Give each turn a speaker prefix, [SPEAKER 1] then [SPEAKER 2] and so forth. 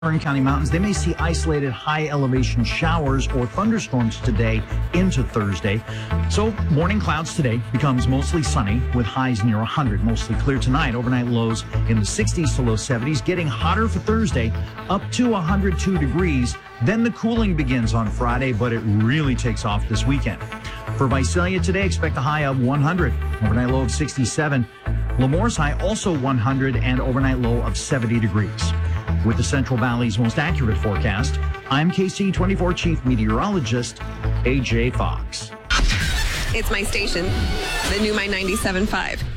[SPEAKER 1] Kern County mountains, they may see isolated high elevation showers or thunderstorms today into Thursday. So morning clouds today becomes mostly sunny with highs near 100, mostly clear tonight. Overnight lows in the 60s to low 70s, getting hotter for Thursday up to 102 degrees. Then the cooling begins on Friday, but it really takes off this weekend. For Visalia today, expect a high of 100, overnight low of 67. Lemore's high also 100 and overnight low of 70 degrees. With the Central Valley's most accurate forecast, I'm KC24 Chief Meteorologist AJ Fox.
[SPEAKER 2] It's my station, the new My 97.5.